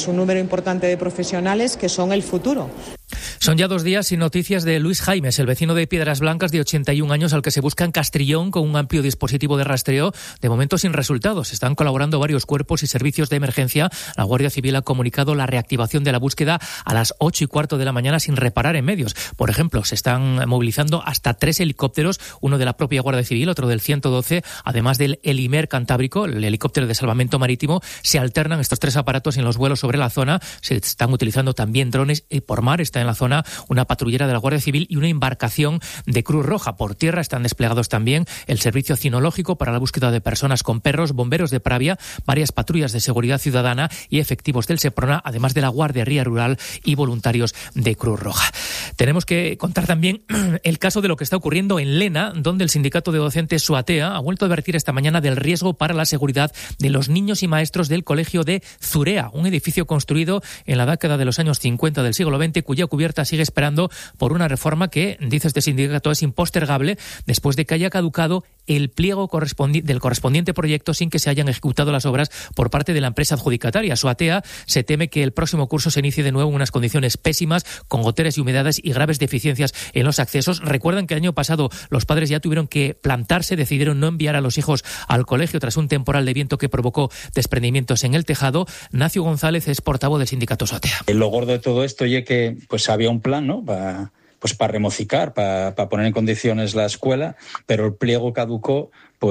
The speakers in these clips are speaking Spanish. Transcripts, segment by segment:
pues un número importante de profesionales que son el futuro. Son ya 2 días sin noticias de Luis Jaimes, el vecino de Piedras Blancas de 81 años al que se busca en Castrillón con un amplio dispositivo de rastreo, de momento sin resultados. Están colaborando varios cuerpos y servicios de emergencia. La Guardia Civil ha comunicado la reactivación de la búsqueda a las 8:15 de la mañana sin reparar en medios. Por ejemplo, se están movilizando hasta 3 helicópteros, uno de la propia Guardia Civil, otro del 112, además del Helimer Cantábrico, el helicóptero de salvamento marítimo. Se alternan estos 3 aparatos en los vuelos sobre la zona. Se están utilizando también drones y por mar está en la zona una patrullera de la Guardia Civil y una embarcación de Cruz Roja. Por tierra están desplegados también el servicio cinológico para la búsqueda de personas con perros, bomberos de Pravia, varias patrullas de seguridad ciudadana y efectivos del Seprona, además de la Guardería Rural y voluntarios de Cruz Roja. Tenemos que contar también el caso de lo que está ocurriendo en Lena, donde el sindicato de docentes SUATEA ha vuelto a advertir esta mañana del riesgo para la seguridad de los niños y maestros del colegio de Zurea, un edificio construido en la década de los años 50 del siglo XX, cuya cubierta sigue esperando por una reforma que, dice este sindicato, es impostergable después de que haya caducado el pliego del correspondiente proyecto sin que se hayan ejecutado las obras por parte de la empresa adjudicataria. SUATEA se teme que el próximo curso se inicie de nuevo en unas condiciones pésimas, con goteras y humedades y graves deficiencias en los accesos. Recuerdan que el año pasado los padres ya tuvieron que plantarse, decidieron no enviar a los hijos al colegio tras un temporal de viento que provocó desprendimientos en el tejado. Nacio González es portavoz del sindicato SUATEA. Lo gordo de todo esto es que pues había un plan, ¿no?, para remocicar, para poner en condiciones la escuela, pero el pliego caducó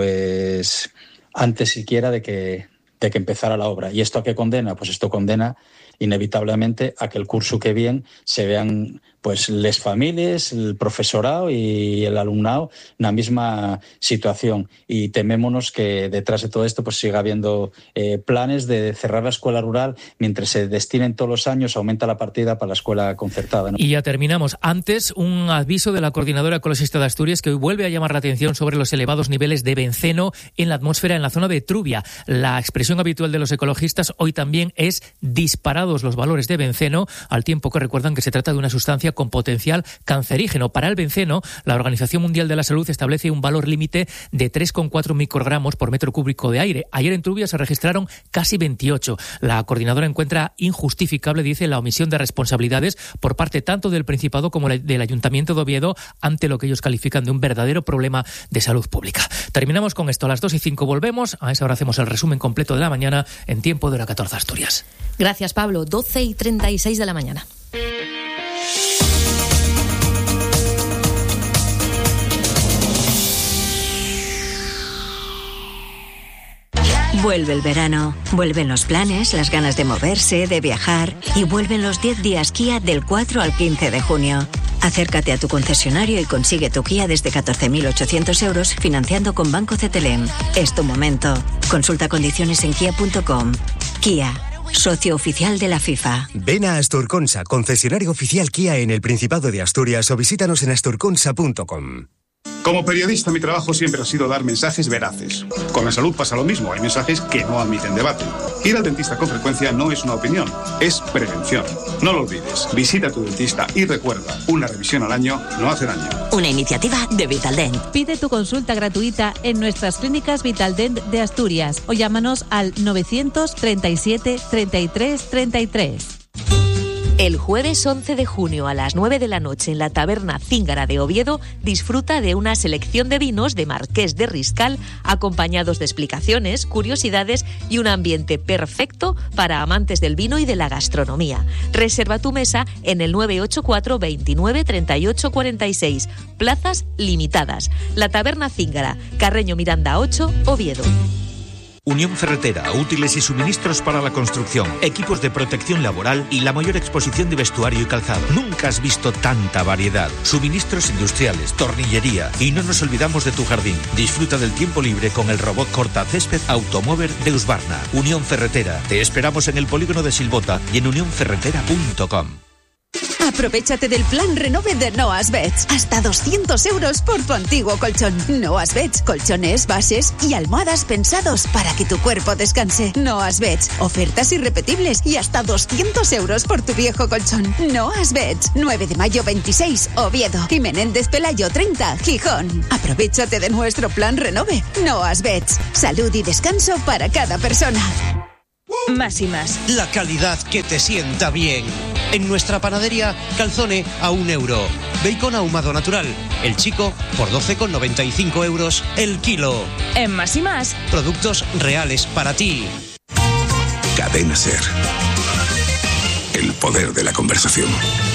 pues antes siquiera de que empezara la obra. ¿Y esto a qué condena? Pues esto condena inevitablemente a que el curso que viene se vean pues les familias, el profesorado y el alumnado en la misma situación. Y temémonos que detrás de todo esto pues siga habiendo planes de cerrar la escuela rural mientras se destinen todos los años, aumenta la partida para la escuela concertada, ¿no? Y ya terminamos. Antes, un aviso de la Coordinadora Ecologista de Asturias que hoy vuelve a llamar la atención sobre los elevados niveles de benceno en la atmósfera en la zona de Trubia. La expresión habitual de los ecologistas hoy también es disparados los valores de benceno, al tiempo que recuerdan que se trata de una sustancia con potencial cancerígeno. Para el benceno, la Organización Mundial de la Salud establece un valor límite de 3,4 microgramos por metro cúbico de aire. Ayer en Trubia se registraron casi 28. La coordinadora encuentra injustificable, dice, la omisión de responsabilidades por parte tanto del Principado como del Ayuntamiento de Oviedo ante lo que ellos califican de un verdadero problema de salud pública. Terminamos con esto. A las 2:05 volvemos. A esa hora hacemos el resumen completo de la mañana en tiempo de hora 14 Asturias. Gracias, Pablo. 12:36 de la mañana. Vuelve el verano, vuelven los planes, las ganas de moverse, de viajar y vuelven los 10 días Kia del 4 al 15 de junio. Acércate a tu concesionario y consigue tu Kia desde 14.800 euros financiando con Banco CTLM. Es tu momento. Consulta condiciones en kia.com. Kia, socio oficial de la FIFA. Ven a Asturconsa, concesionario oficial Kia en el Principado de Asturias, o visítanos en asturconsa.com. Como periodista, mi trabajo siempre ha sido dar mensajes veraces. Con la salud pasa lo mismo, hay mensajes que no admiten debate. Ir al dentista con frecuencia no es una opinión, es prevención. No lo olvides, visita a tu dentista y recuerda, una revisión al año no hace daño. Una iniciativa de Vitaldent. Pide tu consulta gratuita en nuestras clínicas Vitaldent de Asturias o llámanos al 937 33 33. El jueves 11 de junio a las 9 de la noche en la Taberna Zíngara de Oviedo disfruta de una selección de vinos de Marqués de Riscal acompañados de explicaciones, curiosidades y un ambiente perfecto para amantes del vino y de la gastronomía. Reserva tu mesa en el 984 29 38 46. Plazas limitadas. La Taberna Zíngara, Carreño Miranda 8, Oviedo. Unión Ferretera, útiles y suministros para la construcción, equipos de protección laboral y la mayor exposición de vestuario y calzado. Nunca has visto tanta variedad. Suministros industriales, tornillería y no nos olvidamos de tu jardín. Disfruta del tiempo libre con el robot cortacésped Automover de Husqvarna. Unión Ferretera. Te esperamos en el polígono de Silbota y en unionferretera.com. Aprovéchate del plan Renove de Noas Beds. Hasta 200 euros por tu antiguo colchón. Noas Beds, colchones, bases y almohadas pensados para que tu cuerpo descanse. Noas Beds, ofertas irrepetibles y hasta 200 euros por tu viejo colchón. Noas Beds, 9 de mayo 26, Oviedo. Y Menéndez Pelayo 30, Gijón. Aprovéchate de nuestro plan Renove. Noas Beds, salud y descanso para cada persona. Más y más. La calidad que te sienta bien. En nuestra panadería, calzone a €1. Bacon ahumado natural, el chico por 12,95 € el kilo. En Más y más. Productos reales para ti. Cadena SER. El poder de la conversación.